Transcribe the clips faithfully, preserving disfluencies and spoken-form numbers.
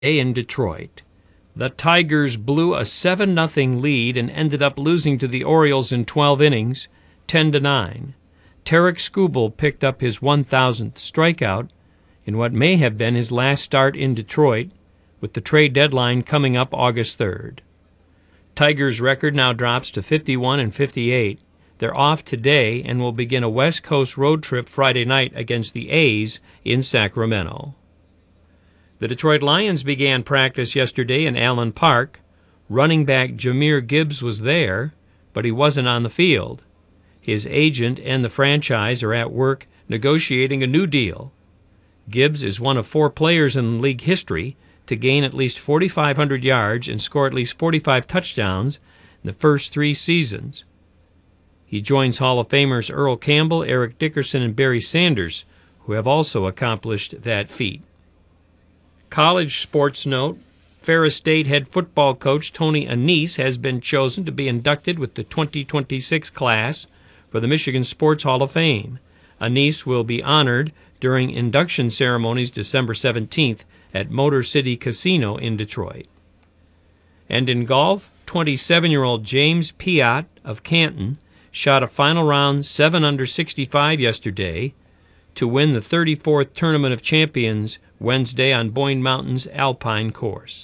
in Detroit. The Tigers blew a seven nothing lead and ended up losing to the Orioles in twelve innings, ten to nine. Tarek Skubal picked up his one thousandth strikeout in what may have been his last start in Detroit, with the trade deadline coming up August third. Tigers' record now drops to fifty-one and fifty-eight. They're off today and will begin a West Coast road trip Friday night against the A's in Sacramento. The Detroit Lions began practice yesterday in Allen Park. Running back Jahmyr Gibbs was there, but he wasn't on the field. His agent and the franchise are at work negotiating a new deal. Gibbs is one of four players in league history to gain at least forty-five hundred yards and score at least forty-five touchdowns in the first three seasons. He joins Hall of Famers Earl Campbell, Eric Dickerson, and Barry Sanders, who have also accomplished that feat. College sports note, Ferris State head football coach Tony Annese has been chosen to be inducted with the twenty twenty-six class for the Michigan Sports Hall of Fame. Annese will be honored during induction ceremonies December seventeenth at Motor City Casino in Detroit. And in golf, twenty-seven-year-old James Piot of Canton shot a final round seven under sixty-five yesterday to win the thirty-fourth Tournament of Champions Wednesday on Boyne Mountain's Alpine course.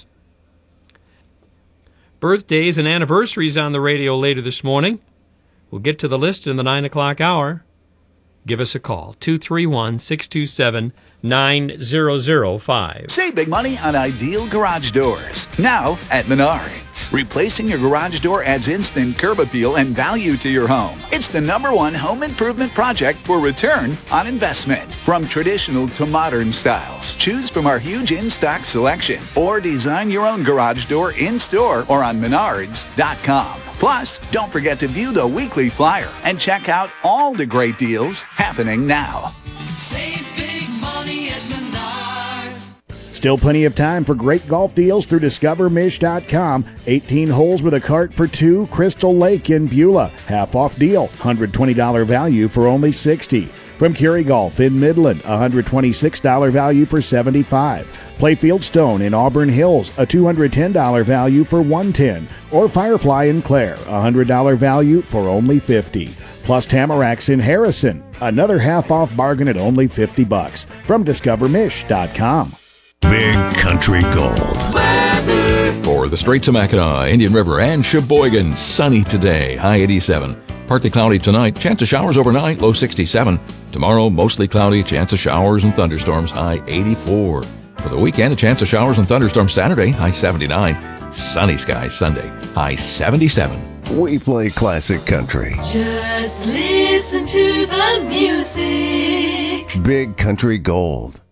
Birthdays and anniversaries on the radio later this morning. We'll get to the list in the nine o'clock hour. Give us a call, two three one, six two seven, nine zero zero five. Save big money on Ideal Garage Doors. Now at Menards. Replacing your garage door adds instant curb appeal and value to your home. It's the number one home improvement project for return on investment. From traditional to modern styles, choose from our huge in-stock selection or design your own garage door in-store or on menards dot com. Plus, don't forget to view the weekly flyer and check out all the great deals happening now. Save big money at Menards. Still plenty of time for great golf deals through discover mish dot com. eighteen holes with a cart for two, Crystal Lake in Beulah. Half off deal, one hundred twenty dollars value for only sixty dollars. From Kerry Golf in Midland, one hundred twenty-six dollars value for seventy-five dollars. Playfield Stone in Auburn Hills, a two hundred ten dollars value for one hundred ten dollars. Or Firefly in Clare, one hundred dollars value for only fifty dollars. Plus Tamaracks in Harrison, another half-off bargain at only fifty bucks. From discover mish dot com. Big Country Gold. Weather. For the Straits of Mackinac, Indian River, and Sheboygan, sunny today, high eighty-seven. Partly cloudy tonight, chance of showers overnight, low sixty-seven. Tomorrow, mostly cloudy, chance of showers and thunderstorms, high eighty-four. For the weekend, a chance of showers and thunderstorms Saturday, high seventy-nine. Sunny skies Sunday, high seventy-seven. We play classic country. Just listen to the music. Big Country Gold.